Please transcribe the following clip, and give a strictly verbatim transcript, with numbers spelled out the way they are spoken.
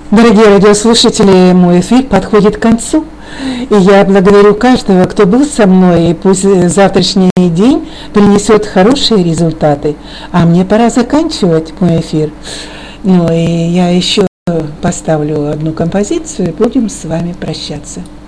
Дорогие радиослушатели, мой эфир подходит к концу. И я благодарю каждого, кто был со мной, и пусть завтрашний день принесет хорошие результаты. А мне пора заканчивать мой эфир. Ну и я еще поставлю одну композицию, и будем с вами прощаться.